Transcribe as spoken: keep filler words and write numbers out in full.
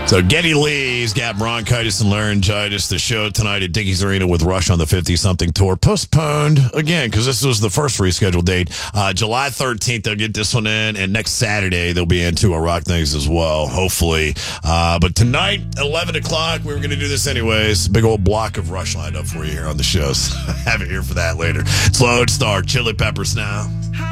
So Geddy Lee's got bronchitis and laryngitis. The show tonight at Dickies Arena with Rush on the fifty-something tour postponed again because this was the first rescheduled date. Uh, July thirteenth, they'll get this one in, and next Saturday they'll be in Two O Rock Things as well, hopefully. Uh, but tonight, eleven o'clock, we were going to do this anyways. Big old block of Rush lined up for you here on the shows. Have it here for that later. It's Lodestar, Chili Peppers now.